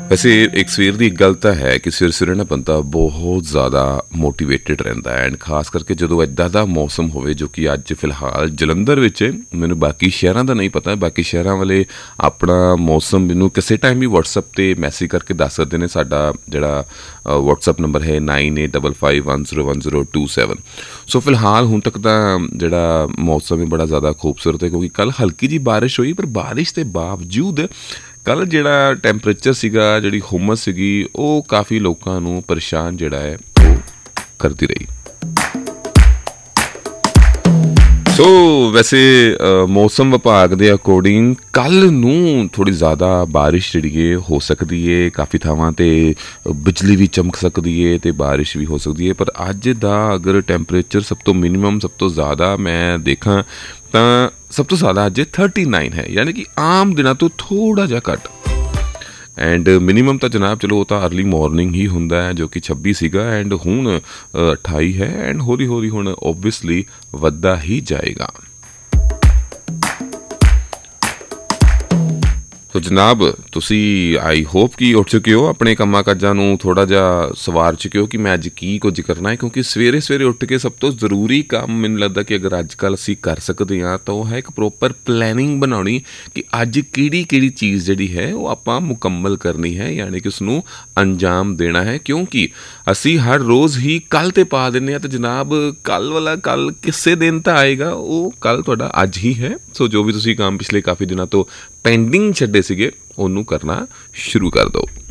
ਵੈਸੇ ਇੱਕ ਸਵੇਰ ਦੀ ਇੱਕ ਗੱਲ ਤਾਂ ਹੈ ਕਿ ਸਵੇਰੇ ਸਵੇਰੇ ਨਾ ਬੰਦਾ ਬਹੁਤ ਜ਼ਿਆਦਾ ਮੋਟੀਵੇਟਿਡ ਰਹਿੰਦਾ ਹੈ ਐਂਡ ਖਾਸ ਕਰਕੇ ਜਦੋਂ ਇੱਦਾਂ ਦਾ ਮੌਸਮ ਹੋਵੇ ਜੋ ਕਿ ਅੱਜ ਫਿਲਹਾਲ ਜਲੰਧਰ ਵਿੱਚ ਹੈ। ਮੈਨੂੰ ਬਾਕੀ ਸ਼ਹਿਰਾਂ ਦਾ ਨਹੀਂ ਪਤਾ, ਬਾਕੀ ਸ਼ਹਿਰਾਂ ਵਾਲੇ ਆਪਣਾ ਮੌਸਮ ਮੈਨੂੰ ਕਿਸੇ ਟਾਈਮ ਵੀ ਵਟਸਐਪ 'ਤੇ ਮੈਸੇਜ ਕਰਕੇ ਦੱਸ ਸਕਦੇ ਨੇ। ਸਾਡਾ ਜਿਹੜਾ ਵਟਸਐਪ ਨੰਬਰ ਹੈ 9855101027। ਸੋ ਫਿਲਹਾਲ ਹੁਣ ਤੱਕ ਤਾਂ ਜਿਹੜਾ ਮੌਸਮ ਹੈ ਬੜਾ ਜ਼ਿਆਦਾ ਖੂਬਸੂਰਤ ਹੈ, ਕਿਉਂਕਿ ਕੱਲ੍ਹ ਹਲਕੀ ਜਿਹੀ ਬਾਰਿਸ਼ ਹੋਈ, ਪਰ ਬਾਰਿਸ਼ ਦੇ ਬਾਵਜੂਦ ਕੱਲ੍ਹ ਜਿਹੜਾ ਟੈਂਪਰੇਚਰ ਸੀਗਾ, ਜਿਹੜੀ ਹੁਮਸ ਸੀਗੀ, ਉਹ ਕਾਫੀ ਲੋਕਾਂ ਨੂੰ ਪਰੇਸ਼ਾਨ ਜਿਹੜਾ ਹੈ ਉਹ ਕਰਦੀ ਰਹੀ। ਸੋ ਵੈਸੇ ਮੌਸਮ ਵਿਭਾਗ ਦੇ ਅਕੋਰਡਿੰਗ ਕੱਲ੍ਹ ਨੂੰ ਥੋੜ੍ਹੀ ਜ਼ਿਆਦਾ ਬਾਰਿਸ਼ ਜਿਹੜੀ ਹੈ ਹੋ ਸਕਦੀ ਹੈ, ਕਾਫੀ ਥਾਵਾਂ 'ਤੇ ਬਿਜਲੀ ਵੀ ਚਮਕ ਸਕਦੀ ਹੈ ਅਤੇ ਬਾਰਿਸ਼ ਵੀ ਹੋ ਸਕਦੀ ਹੈ। ਪਰ ਅੱਜ ਦਾ ਅਗਰ ਟੈਂਪਰੇਚਰ ਸਭ ਤੋਂ ਮਿਨੀਮਮ, ਸਭ ਤੋਂ ਜ਼ਿਆਦਾ ਮੈਂ ਦੇਖਾਂ ਤਾਂ ਸਭ ਤੋਂ ਜ਼ਿਆਦਾ ਅੱਜ 39 ਹੈ, ਯਾਨੀ ਕਿ ਆਮ ਦਿਨਾਂ ਤੋਂ ਥੋੜ੍ਹਾ ਜਿਹਾ ਘੱਟ। ਐਂਡ ਮਿਨੀਮਮ ਤਾਂ ਜਨਾਬ ਚਲੋ ਉਹ ਤਾਂ ਅਰਲੀ ਮੋਰਨਿੰਗ ਹੀ ਹੁੰਦਾ ਹੈ, ਜੋ ਕਿ 26 ਸੀਗਾ, ਐਂਡ ਹੁਣ 28 ਹੈ, ਐਂਡ ਹੌਲੀ ਹੌਲੀ ਹੁਣ ਓਬਵੀਅਸਲੀ ਵੱਧਦਾ ਹੀ ਜਾਏਗਾ। ਸੋ ਜਨਾਬ ਤੁਸੀਂ ਆਈ ਹੋਪ ਕਿ ਉੱਠ ਚੁੱਕੇ ਹੋ, ਆਪਣੇ ਕੰਮਾਂ ਕਾਜਾਂ ਨੂੰ ਥੋੜ੍ਹਾ ਜਿਹਾ ਸਵਾਰ ਚੁੱਕੇ ਹੋ ਕਿ ਮੈਂ ਅੱਜ ਕੀ ਕੁਝ ਕਰਨਾ ਹੈ, ਕਿਉਂਕਿ ਸਵੇਰੇ ਸਵੇਰੇ ਉੱਠ ਕੇ ਸਭ ਤੋਂ ਜ਼ਰੂਰੀ ਕੰਮ ਮੈਨੂੰ ਲੱਗਦਾ ਕਿ ਅਗਰ ਅੱਜ ਕੱਲ੍ਹ ਅਸੀਂ ਕਰ ਸਕਦੇ ਹਾਂ ਤਾਂ ਉਹ ਹੈ ਇੱਕ ਪ੍ਰੋਪਰ ਪਲੈਨਿੰਗ ਬਣਾਉਣੀ ਕਿ ਅੱਜ ਕਿਹੜੀ ਕਿਹੜੀ ਚੀਜ਼ ਜਿਹੜੀ ਹੈ ਉਹ ਆਪਾਂ ਮੁਕੰਮਲ ਕਰਨੀ ਹੈ, ਯਾਨੀ ਕਿ ਉਸਨੂੰ ਅੰਜਾਮ ਦੇਣਾ ਹੈ। ਕਿਉਂਕਿ ਅਸੀਂ ਹਰ ਰੋਜ਼ ਹੀ ਕੱਲ੍ਹ 'ਤੇ ਪਾ ਦਿੰਦੇ ਹਾਂ, ਤਾਂ ਜਨਾਬ ਕੱਲ੍ਹ ਵਾਲਾ ਕੱਲ੍ਹ ਕਿਸੇ ਦਿਨ ਤਾਂ ਆਏਗਾ, ਉਹ ਕੱਲ੍ਹ ਤੁਹਾਡਾ ਅੱਜ ਹੀ ਹੈ। ਸੋ ਜੋ ਵੀ ਤੁਸੀਂ ਕੰਮ ਪਿਛਲੇ ਕਾਫੀ ਦਿਨਾਂ ਤੋਂ ਪੈਂਡਿੰਗ ਛੱਡੇ ਸੀਗੇ ਉਹਨੂੰ ਕਰਨਾ ਸ਼ੁਰੂ ਕਰ ਦਿਓ।